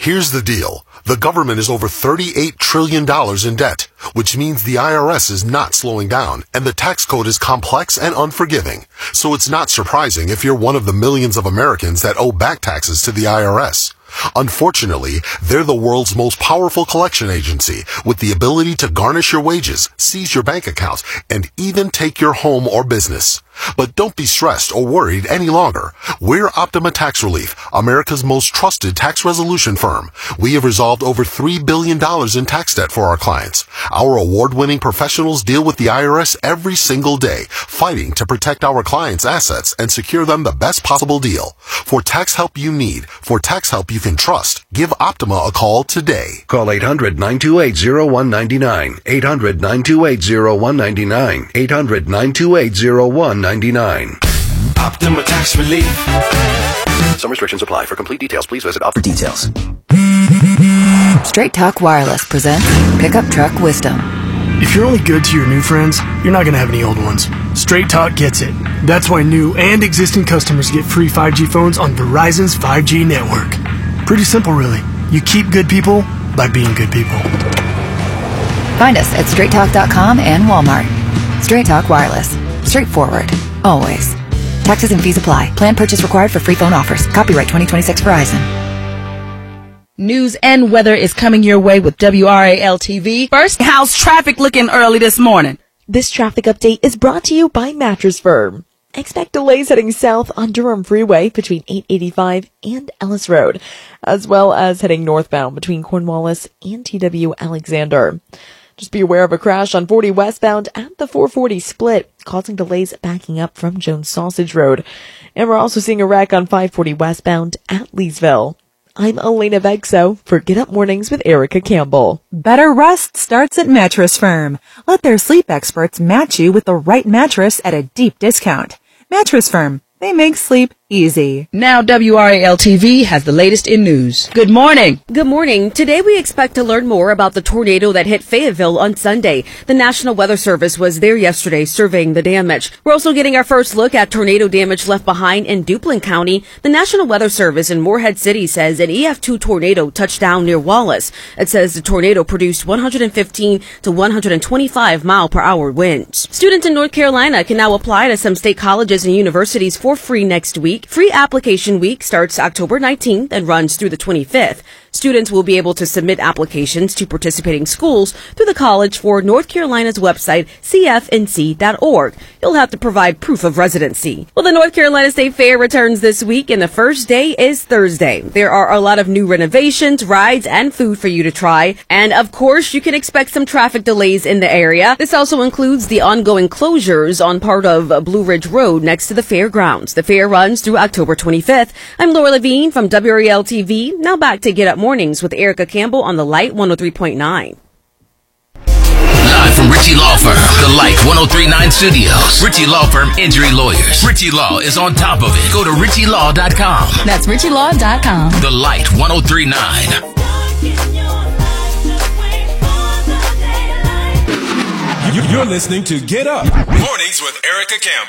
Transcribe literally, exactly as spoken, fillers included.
Here's the deal. The government is over thirty-eight trillion dollars in debt, which means the I R S is not slowing down, and the tax code is complex and unforgiving. So it's not surprising if you're one of the millions of Americans that owe back taxes to the I R S. Unfortunately, they're the world's most powerful collection agency with the ability to garnish your wages, seize your bank accounts, and even take your home or business. But don't be stressed or worried any longer. We're Optima Tax Relief, America's most trusted tax resolution firm. We have resolved over three billion dollars in tax debt for our clients. Our award-winning professionals deal with the I R S every single day, fighting to protect our clients' assets and secure them the best possible deal. For tax help you need, for tax help you can trust, give Optima a call today. Call eight hundred, nine two eight, zero one nine nine. eight hundred, nine two eight, zero one nine nine. eight hundred, nine two eight, zero one nine nine. Optima Tax Relief. Some restrictions apply. For complete details, please visit Optima Details. Straight Talk Wireless presents Pickup Truck Wisdom. If you're only good to your new friends, you're not going to have any old ones. Straight Talk gets it. That's why new and existing customers get free five G phones on Verizon's five G network. Pretty simple, really. You keep good people by being good people. Find us at straight talk dot com and Walmart. Straight Talk Wireless. Straightforward. Always. Taxes and fees apply. Plan purchase required for free phone offers. Copyright twenty twenty-six Verizon. News and weather is coming your way with W R A L T V. First, how's traffic looking early this morning? This traffic update is brought to you by Mattress Firm. Expect delays heading south on Durham Freeway between eight eighty-five and Ellis Road, as well as heading northbound between Cornwallis and T W Alexander. Just be aware of a crash on forty westbound at the four forty split, causing delays backing up from Jones Sausage Road. And we're also seeing a wreck on five forty westbound at Leesville. I'm Elena Vexo for Get Up Mornings with Erica Campbell. Better rest starts at Mattress Firm. Let their sleep experts match you with the right mattress at a deep discount. Mattress Firm. They make sleep easy. Now W R A L T V has the latest in news. Good morning. Good morning. Today we expect to learn more about the tornado that hit Fayetteville on Sunday. The National Weather Service was there yesterday surveying the damage. We're also getting our first look at tornado damage left behind in Duplin County. The National Weather Service in Morehead City says an E F two tornado touched down near Wallace. It says the tornado produced one hundred fifteen to one hundred twenty-five mile per hour winds. Students in North Carolina can now apply to some state colleges and universities for free next week. Free application week starts October nineteenth and runs through the twenty-fifth. Students will be able to submit applications to participating schools through the college for North Carolina's website, c f n c dot org. You'll have to provide proof of residency. Well, the North Carolina State Fair returns this week, and the first day is Thursday. There are a lot of new renovations, rides, and food for you to try. And, of course, you can expect some traffic delays in the area. This also includes the ongoing closures on part of Blue Ridge Road next to the fairgrounds. The fair runs through October twenty-fifth. I'm Laura Levine from W R A L T V. Now back to Get Up Mornings with Erica Campbell on the Light one oh three point nine. Live from Ritchie Law Firm, the Light one oh three point nine studios. Ritchie Law Firm Injury Lawyers. Ritchie Law is on top of it. Go to ritchie law dot com. That's ritchie law dot com. The Light one oh three point nine. You're listening to Get Up Mornings with Erica Campbell.